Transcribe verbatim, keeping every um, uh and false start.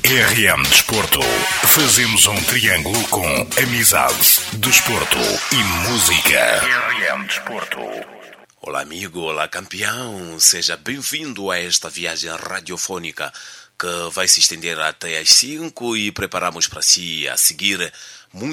R M Desporto. Fazemos um triângulo com amizade, desporto e música. R M Desporto. Olá amigo, olá campeão, seja bem-vindo a esta viagem radiofônica que vai se estender até às cinco e preparamos para si a seguir muito